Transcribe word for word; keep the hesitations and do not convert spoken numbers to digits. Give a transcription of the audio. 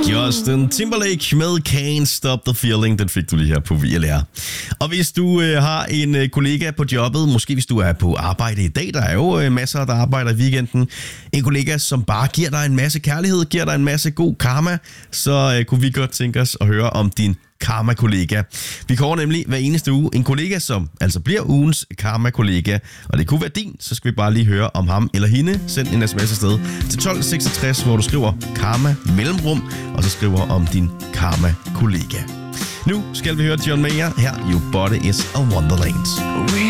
Justin Timberlake med Can't Stop the Feeling. Den fik du lige her på V L R. Og hvis du øh, har en øh, kollega på jobbet, måske hvis du er på arbejde i dag, der er jo øh, masser, der arbejder i weekenden, en kollega, som bare giver dig en masse kærlighed, giver dig en masse god karma, så øh, kunne vi godt tænke os at høre om din karma-kollega. Vi kårer nemlig hver eneste uge en kollega, som altså bliver ugens karma-kollega. Og det kunne være din, så skal vi bare lige høre om ham eller hende. Send en sms afsted til tolv seksogtres, hvor du skriver karma mellemrum, og så skriver om din karma-kollega. Nu skal vi høre John Mayer her. Your body is a wonderland.